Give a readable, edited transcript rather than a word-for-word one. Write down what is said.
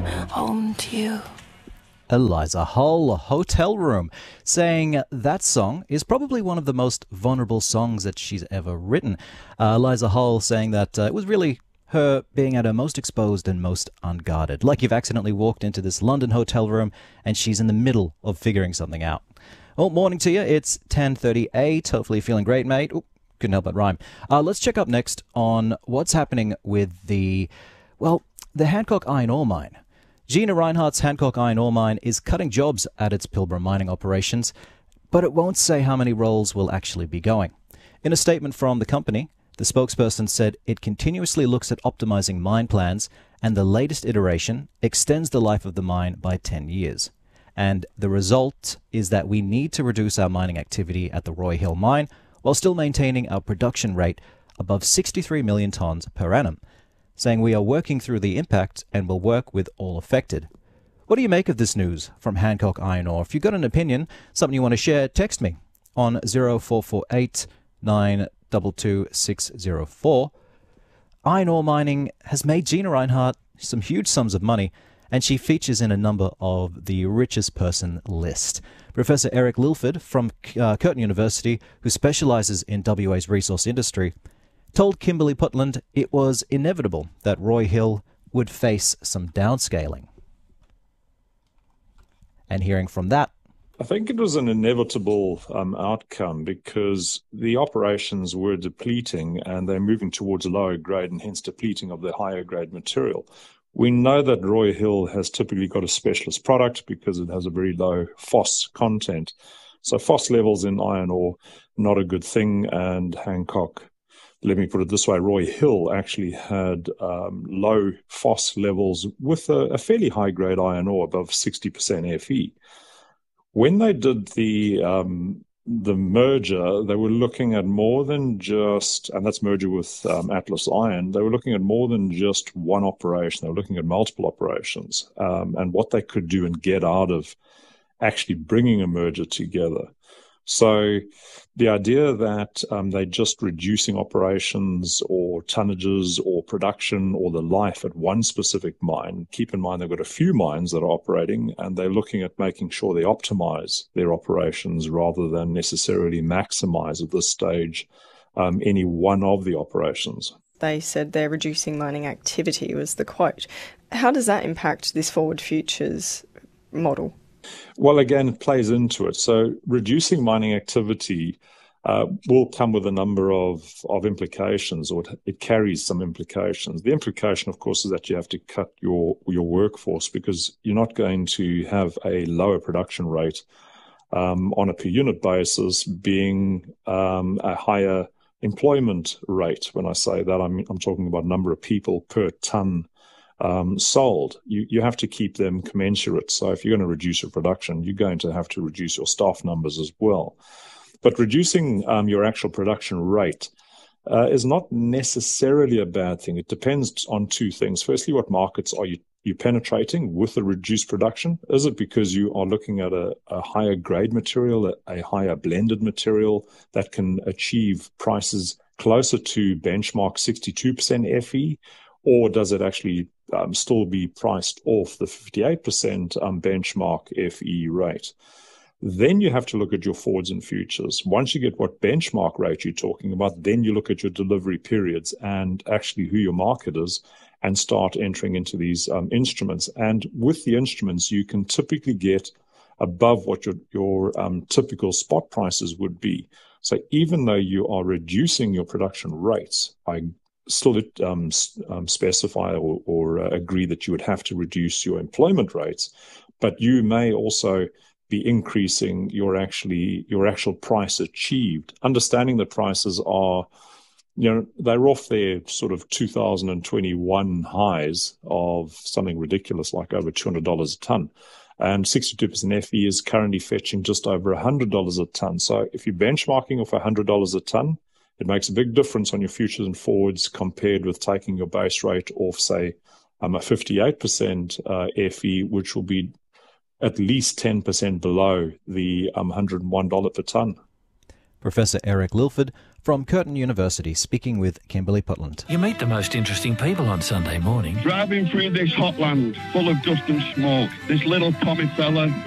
home to you. Eliza Hull, Hotel Room, saying that song is probably one of the most vulnerable songs that she's ever written. Eliza Hull saying that it was really her being at her most exposed and most unguarded. Like you've accidentally walked into this London hotel room and she's in the middle of figuring something out. Well, morning to you. It's 10:38. Hopefully you're feeling great, mate. Ooh, couldn't help but rhyme. Let's check up next on what's happening with the Hancock Iron Ore Mine. Gina Rinehart's Hancock Iron Ore Mine is cutting jobs at its Pilbara mining operations, but it won't say how many roles will actually be going. In a statement from the company, the spokesperson said it continuously looks at optimizing mine plans, and the latest iteration extends the life of the mine by 10 years. And the result is that we need to reduce our mining activity at the Roy Hill mine while still maintaining our production rate above 63 million tonnes per annum, saying we are working through the impact and will work with all affected. What do you make of this news from Hancock Iron Ore? If you've got an opinion, something you want to share, text me on 0448 922 604. Iron ore mining has made Gina Rinehart some huge sums of money, and she features in a number of the richest person list. Professor Eric Lilford from Curtin University, who specialises in WA's resource industry, told Kimberly Putland it was inevitable that Roy Hill would face some downscaling. And hearing from that, I think it was an inevitable outcome because the operations were depleting and they're moving towards a lower grade and hence depleting of the higher grade material. We know that Roy Hill has typically got a specialist product because it has a very low phos content. So phos levels in iron ore, not a good thing, and Hancock, let me put it this way, Roy Hill actually had low phos levels with a fairly high-grade iron ore, above 60% Fe. When they did the merger, they were looking at more than just, and that's merger with Atlas Iron, they were looking at more than just one operation. They were looking at multiple operations and what they could do and get out of actually bringing a merger together. So the idea that they're just reducing operations or tonnages or production or the life at one specific mine, keep in mind they've got a few mines that are operating and they're looking at making sure they optimize their operations rather than necessarily maximize at this stage any one of the operations. They said they're reducing mining activity, was the quote. How does that impact this Forward Futures model? Well, again, it plays into it. So reducing mining activity will come with a number of implications, or it carries some implications. The implication, of course, is that you have to cut your workforce because you're not going to have a lower production rate on a per unit basis being a higher employment rate. When I say that, I'm talking about number of people per ton sold. You have to keep them commensurate. So if you're going to reduce your production, you're going to have to reduce your staff numbers as well. But reducing your actual production rate is not necessarily a bad thing. It depends on two things. Firstly, what markets are you penetrating with the reduced production? Is it because you are looking at a higher grade material, a higher blended material that can achieve prices closer to benchmark 62% Fe? Or does it actually still be priced off the 58% benchmark Fe rate? Then you have to look at your forwards and futures. Once you get what benchmark rate you're talking about, then you look at your delivery periods and actually who your market is and start entering into these instruments. And with the instruments, you can typically get above what your typical spot prices would be. So even though you are reducing your production rates, I still specify or agree that you would have to reduce your employment rates, but you may also be increasing your actual price achieved, understanding that prices are, they're off their sort of 2021 highs of something ridiculous like over $200 a ton. And 62% Fe is currently fetching just over $100 a ton. So if you're benchmarking off $100 a ton, it makes a big difference on your futures and forwards compared with taking your base rate off, say, a 58% Fe, which will be at least 10% below the $101 per ton. Professor Eric Lilford from Curtin University, speaking with Kimberly Putland. You meet the most interesting people on Sunday morning. Driving through this hot land full of dust and smoke, this little Tommy fella